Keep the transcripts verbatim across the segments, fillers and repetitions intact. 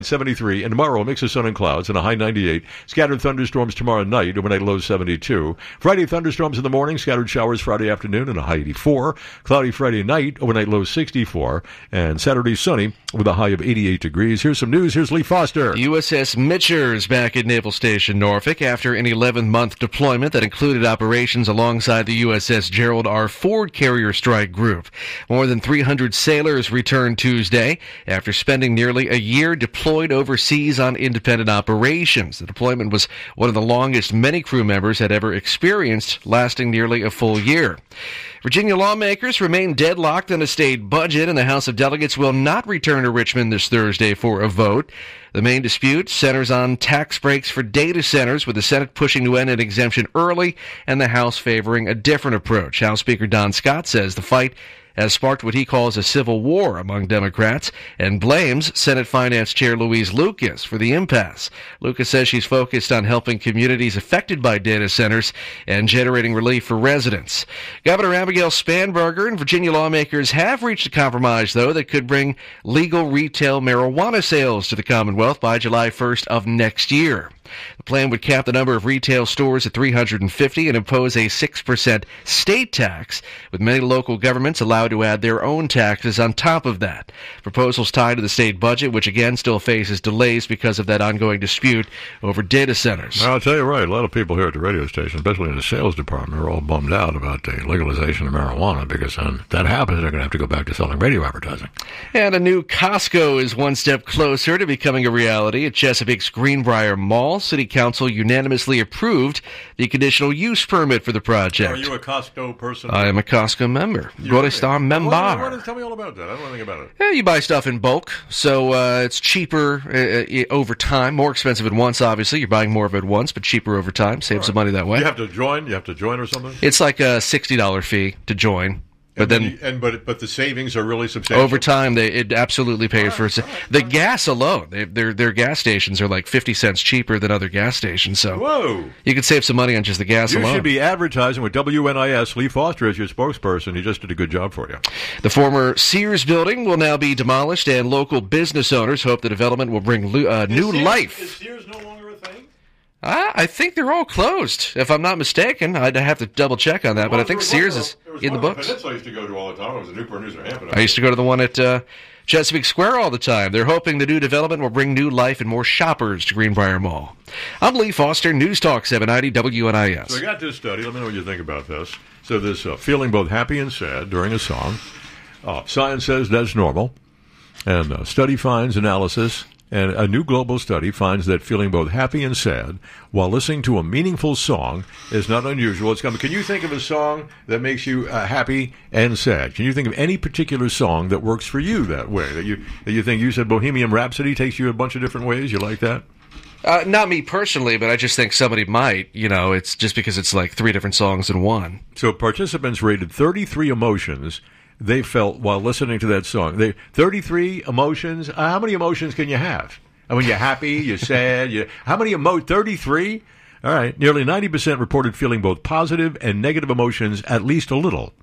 seventy-three, and tomorrow a mix of sun and clouds and a high ninety-eight. Scattered thunderstorms tomorrow night, overnight low seventy-two. Friday thunderstorms in the morning, scattered showers Friday afternoon and a high eighty-four. Cloudy Friday night, overnight low sixty-four. And Saturday sunny with a high of eighty-eight degrees. Here's some news. Here's Lee Foster. U S S Mitchers back at Naval Station Norfolk after an eleven-month deployment that included operations alongside the U S S Gerald R. Ford Carrier Strike Group. More than three hundred sailors returned Tuesday after spending nearly a year deployed overseas on independent operations. The deployment was one of the longest many crew members had ever experienced, lasting nearly a full year. Virginia lawmakers remain deadlocked on a state budget, and the House of Delegates will not return to Richmond this Thursday for a vote. The main dispute centers on tax breaks for data centers, with the Senate pushing to end an exemption early and the House favoring a different approach. House Speaker Don Scott says the fight has sparked what he calls a civil war among Democrats and blames Senate Finance Chair Louise Lucas for the impasse. Lucas says she's focused on helping communities affected by data centers and generating relief for residents. Governor Abigail Spanberger and Virginia lawmakers have reached a compromise, though, that could bring legal retail marijuana sales to the Commonwealth by July first of next year. The plan would cap the number of retail stores at three hundred fifty and impose a six percent state tax, with many local governments allowed to add their own taxes on top of that. Proposals tied to the state budget, which again still faces delays because of that ongoing dispute over data centers. Well, I'll tell you right, a lot of people here at the radio station, especially in the sales department, are all bummed out about the legalization of marijuana, because when that happens, they're going to have to go back to selling radio advertising. And a new Costco is one step closer to becoming a reality at Chesapeake's Greenbrier Mall. City Council unanimously approved the conditional use permit for the project. Are you a Costco person? I am a Costco member. Goristar member. What, what, tell me all about that. I don't know anything about it. Yeah, you buy stuff in bulk, so uh, it's cheaper uh, over time. More expensive at once, obviously. You're buying more of it at once, but cheaper over time. Saves right. some money that way. You have to join? You have to join or something? It's like a sixty dollars fee to join. But and then, you, and but but the savings are really substantial. Over time, they it absolutely pays right, for it. Right, the right. gas alone, they, their their gas stations are like fifty cents cheaper than other gas stations. So whoa, you could save some money on just the gas you alone. You should be advertising with W N I S. Lee Foster as your spokesperson. He just did a good job for you. The former Sears building will now be demolished, and local business owners hope the development will bring uh, new Sears, life. Is Sears no longer a thing? Uh, I think they're all closed, if I'm not mistaken. I'd have to double check on that, but I think Sears is in the books. I used to go to all the time. It was a Newport News or Hampton. I used to go to the one at uh, Chesapeake Square all the time. They're hoping the new development will bring new life and more shoppers to Greenbrier Mall. I'm Lee Foster, News Talk seven ninety W N I S. So I got this study. Let me know what you think about this. So this uh, feeling both happy and sad during a song. Uh, science says that's normal. And uh, study finds analysis. And a new global study finds that feeling both happy and sad while listening to a meaningful song is not unusual. It's coming. Can you think of a song that makes you uh, happy and sad? Can you think of any particular song that works for you that way? That you that you think you said Bohemian Rhapsody takes you a bunch of different ways? You like that? Uh, not me personally, but I just think somebody might. You know, it's just because it's like three different songs in one. So participants rated thirty-three emotions they felt while listening to that song. They thirty-three emotions. Uh, how many emotions can you have? I mean, you're happy, you're sad. You, how many emo? thirty-three? All right. Nearly ninety percent reported feeling both positive and negative emotions at least a little.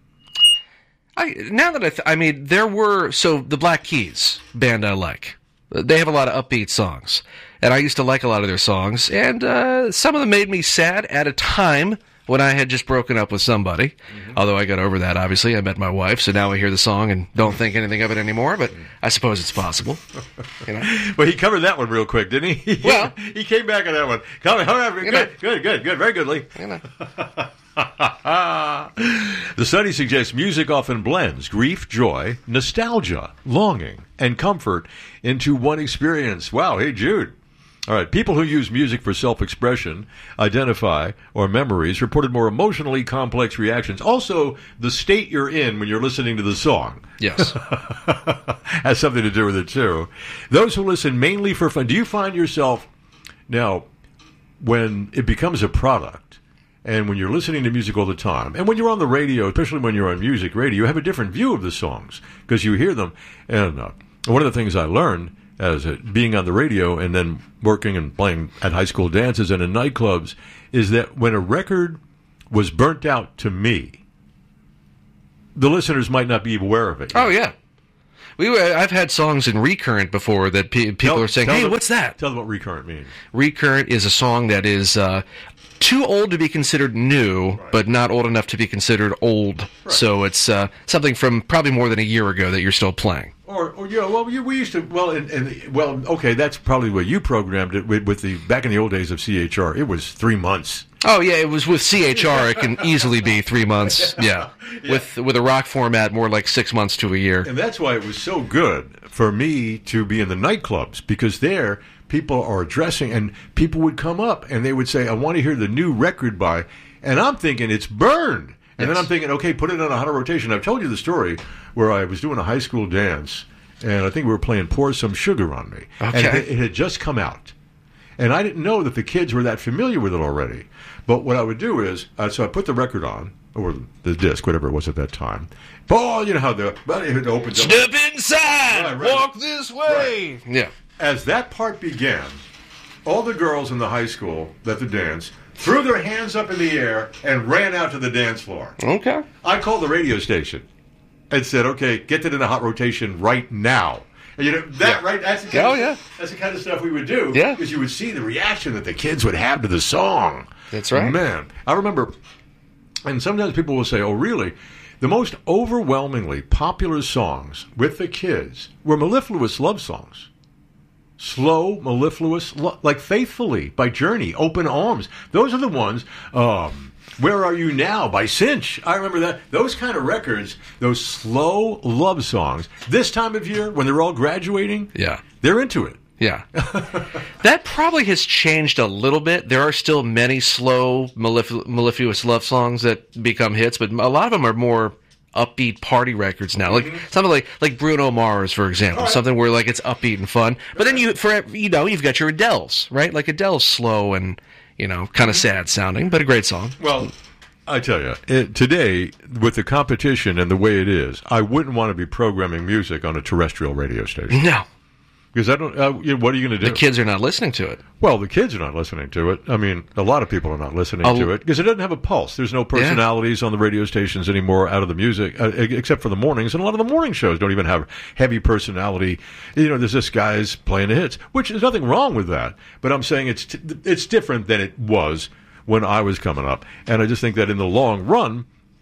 I now that I, th- I mean, there were so the Black Keys band I like. They have a lot of upbeat songs, and I used to like a lot of their songs. And uh, some of them made me sad at a time when I had just broken up with somebody. Mm-hmm. Although I got over that, obviously. I met my wife, so now I hear the song and don't think anything of it anymore, but I suppose it's possible. You know? Well, he covered that one real quick, didn't he? Well, he came back on that one. Come on, good, you know, good, good, good, very good, Lee. You know. The study suggests music often blends grief, joy, nostalgia, longing, and comfort into one experience. Wow, hey, Jude. All right, people who use music for self-expression, identify, or memories reported more emotionally complex reactions. Also, the state you're in when you're listening to the song. Yes. Has something to do with it, too. Those who listen mainly for fun. Do you find yourself, now, when it becomes a product, and when you're listening to music all the time, and when you're on the radio, especially when you're on music radio, you have a different view of the songs, because you hear them. And uh, one of the things I learned as a, being on the radio and then working and playing at high school dances and in nightclubs, is that when a record was burnt out to me, the listeners might not be aware of it. Oh, yeah. We were, I've had songs in Recurrent before that pe- people Tell- are saying, tell hey, them- what's that? Tell them what recurrent means. Recurrent is a song that is uh, too old to be considered new, Right. but not old enough to be considered old. Right. So it's uh, something from probably more than a year ago that you're still playing. Or, or yeah, well, you, we used to, well, and, and well, okay, that's probably what you programmed it with, with the, back in the old days of C H R, it was three months. Oh, yeah, it was with C H R. It can easily be three months. Yeah. Yeah. With with a rock format, more like six months to a year. And that's why it was so good for me to be in the nightclubs, because there people are dressing, and people would come up and they would say, I want to hear the new record by, and I'm thinking it's burned. And Yes. then I'm thinking, okay, put it on a hot rotation. I've told you the story where I was doing a high school dance, and I think we were playing Pour Some Sugar on Me. Okay. And it, it had just come out. And I didn't know that the kids were that familiar with it already. But what I would do is, uh, so I put the record on, or the disc, whatever it was at that time. Oh, you know how the, it opens up. Step inside, Right, right. walk this way. Yeah. As that part began, all the girls in the high school at the dance threw their hands up in the air and ran out to the dance floor. Okay. I called the radio station and said, okay, get it in a hot rotation right now. And you know, that, Yeah. right? That's the kind Oh, of, yeah. That's the kind of stuff we would do. Yeah. Because you would see the reaction that the kids would have to the song. That's right. Man, I remember, and sometimes people will say, oh, really? The most overwhelmingly popular songs with the kids were mellifluous love songs. Slow, mellifluous, lo- like Faithfully by Journey, Open Arms. Those are the ones, um, Where Are You Now by Cinch. I remember that. Those kind of records, those slow love songs, this time of year when they're all graduating, Yeah. they're into it. Yeah. That probably has changed a little bit. There are still many slow, mellif- mellifluous love songs that become hits, but a lot of them are more upbeat party records now. Like something like like Bruno Mars, for example, Right. something where like it's upbeat and fun. But then you for you know you've got your Adele's, right? Like Adele's slow and you know kind of sad sounding, but a great song. Well, I tell you, it, today, with the competition and the way it is, I wouldn't want to be programming music on a terrestrial radio station. No, Because I don't, uh, you know, what are you going to do? the kids are not listening to it. Well, the kids are not listening to it. I mean, a lot of people are not listening Oh. to it because it doesn't have a pulse. There's no personalities on the radio stations anymore out of the music, uh, except for the mornings. And a lot of the morning shows don't even have heavy personality. You know, there's just guys playing the hits, which is nothing wrong with that. But I'm saying it's t- it's different than it was when I was coming up. And I just think that in the long run,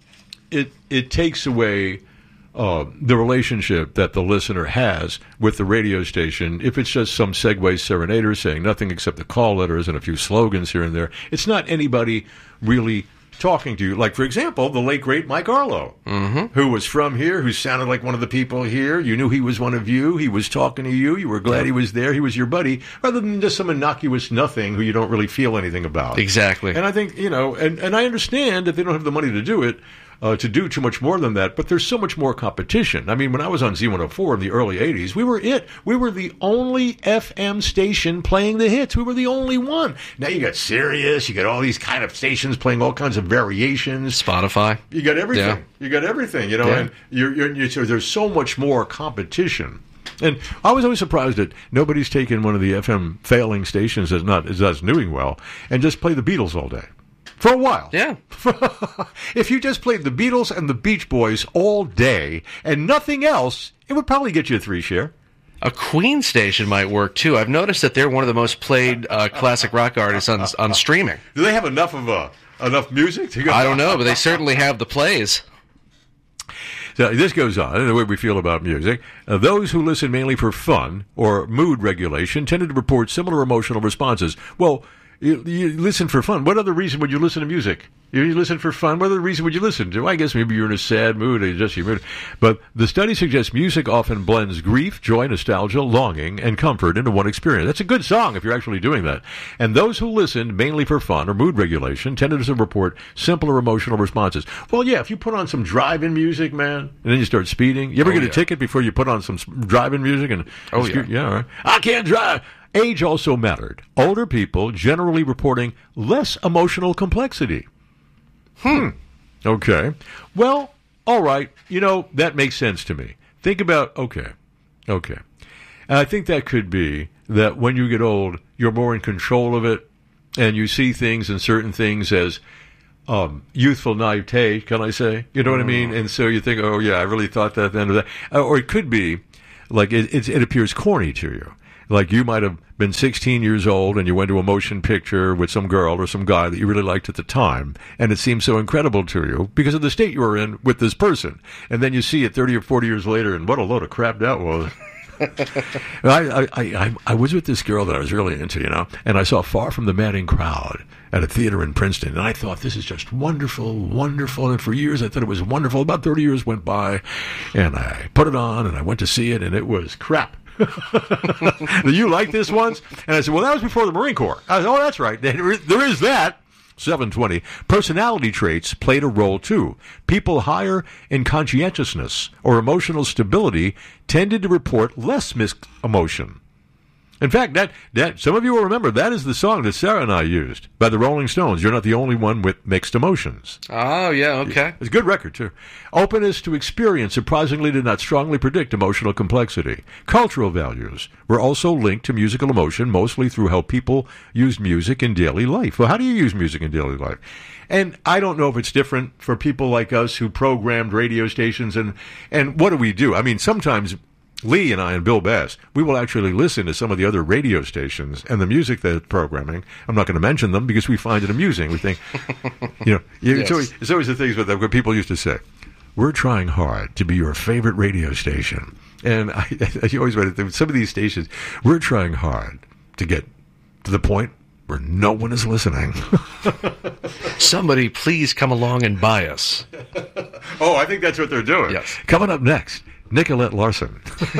it it takes away uh, the relationship that the listener has with the radio station. If it's just some Segway serenader saying nothing except the call letters and a few slogans here and there, it's not anybody really talking to you. Like, for example, the late, great Mike Arlo, mm-hmm. who was from here, who sounded like one of the people here. You knew he was one of you. He was talking to you. You were glad he was there. He was your buddy, rather than just some innocuous nothing who you don't really feel anything about. Exactly. And I think, you know, and, and I understand that they don't have the money to do it, uh, to do too much more than that, but there's so much more competition. I mean, when I was on Z one oh four in the early eighties, we were it. We were the only F M station playing the hits. We were the only one. Now you got Sirius, you got all these kind of stations playing all kinds of variations. Spotify. You got everything. Yeah. You got everything, you know, Yeah. and you're, you're, you're, so there's so much more competition. And I was always surprised that nobody's taken one of the F M failing stations that's not that's doing well and just play the Beatles all day. For a while. Yeah. If you just played the Beatles and the Beach Boys all day and nothing else, it would probably get you a three share. A Queen station might work too. I've noticed that they're one of the most played uh, classic rock artists on on streaming. Do they have enough of uh, enough music to go? I don't know, but they certainly have the plays. So this goes on, and the way we feel about music. Uh, those who listen mainly for fun or mood regulation tended to report similar emotional responses. Well, you, you listen for fun. What other reason would you listen to music? You, you listen for fun. What other reason would you listen to? I guess maybe you're in a sad mood, or just your mood. But the study suggests music often blends grief, joy, nostalgia, longing, and comfort into one experience. That's a good song if you're actually doing that. And those who listened mainly for fun or mood regulation tended to report simpler emotional responses. Well, yeah, if you put on some drive-in music, man, and then you start speeding. You ever Oh, get a yeah. ticket before you put on some drive-in music? And Oh, excuse- yeah. yeah, all right. I can't drive. Age also mattered. Older people generally reporting less emotional complexity. Hmm. Okay. Well, all right. You know, that makes sense to me. Think about, okay. Okay. And I think that could be that when you get old, you're more in control of it, and you see things and certain things as um, youthful naivete, can I say? You know what I mean? And so you think, oh, yeah, I really thought that then or that. Uh, Or it could be like it, it, it appears corny to you. Like you might have been sixteen years old and you went to a motion picture with some girl or some guy that you really liked at the time, and it seemed so incredible to you because of the state you were in with this person. And then you see it thirty or forty years later, and what a load of crap that was. I, I, I, I was with this girl that I was really into, you know, and I saw Far From the Madding Crowd at a theater in Princeton, and I thought, this is just wonderful, wonderful, and for years I thought it was wonderful. About thirty years went by, and I put it on, and I went to see it, and it was crap. Do you like this once? And I said, well, that was before the Marine Corps. I said, oh, that's right. There is, there is that. seven twenty. Personality traits played a role, too. People higher in conscientiousness or emotional stability tended to report less mixed emotion. In fact, that, that some of you will remember, that is the song that Sarah and I used by the Rolling Stones. You're not the only one with mixed emotions. Oh, yeah, okay. It's a good record, too. Openness to experience surprisingly did not strongly predict emotional complexity. Cultural values were also linked to musical emotion, mostly through how people used music in daily life. Well, how do you use music in daily life? And I don't know if it's different for people like us who programmed radio stations. And, and what do we do? I mean, sometimes Lee and I and Bill Bass, we will actually listen to some of the other radio stations and the music they're programming. I'm not going to mention them because we find it amusing. We think, you know, yes. it's, always, it's always the things with what people used to say. We're trying hard to be your favorite radio station. And I, I always read it. Some of these stations, we're trying hard to get to the point where no one is listening. Somebody please come along and buy us. Oh, I think that's what they're doing. Yes. Coming up next, Nicolette Larson.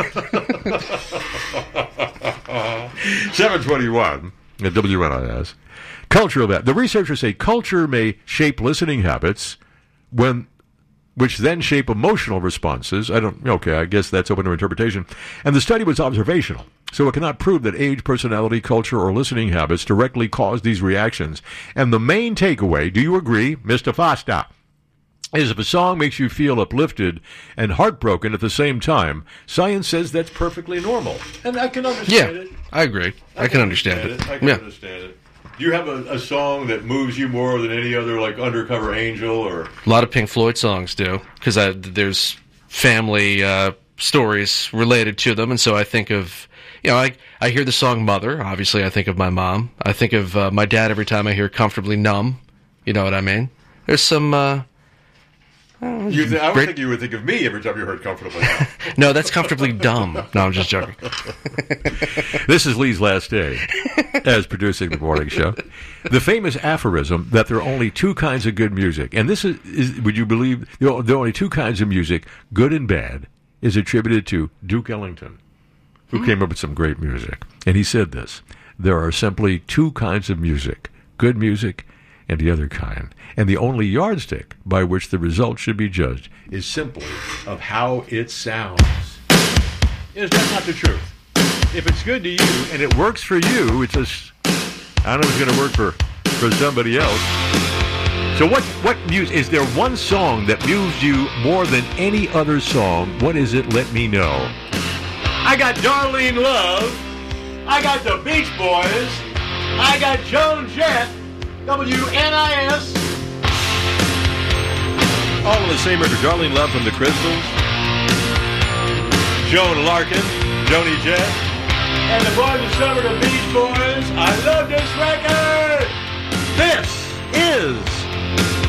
seven twenty-one at W N I S. Cultural va- The researchers say culture may shape listening habits when, which then shape emotional responses. I don't, okay, I guess that's open to interpretation. And the study was observational, so it cannot prove that age, personality, culture, or listening habits directly cause these reactions. And the main takeaway, do you agree, Mister Foster, is if a song makes you feel uplifted and heartbroken at the same time, science says that's perfectly normal. And I can understand yeah, it. I agree. I, I can, can understand, understand it. it. I can yeah. understand it. Do you have a, a song that moves you more than any other, like Undercover Angel? Or a lot of Pink Floyd songs do, because there's family uh, stories related to them, and so I think of, you know, I, I hear the song Mother. Obviously, I think of my mom. I think of uh, my dad every time I hear Comfortably Numb. You know what I mean? There's some... Uh, You th- I would think you would think of me every time you heard Comfortably Numb. No, that's Comfortably Dumb. No, I'm just joking. This is Lee's last day as producing the morning show. The famous aphorism that there are only two kinds of good music, and this is, is would you believe, there are only two kinds of music, good and bad, is attributed to Duke Ellington, who mm-hmm. came up with some great music. And he said this: there are simply two kinds of music, good music and the other kind. And the only yardstick by which the result should be judged is simply of how it sounds. Is that not the truth? If it's good to you and it works for you, it's just, I don't know if it's going to work for, for somebody else. So what, what music, is there one song that moves you more than any other song? What is it? Let me know. I got Darlene Love. I got the Beach Boys. I got Joan Jett. W N I S. All on the same record. Darlene Love from the Crystals. Joan Larkin. Joni Jett. And the boys of summer, the Beach Boys. I love this record. This is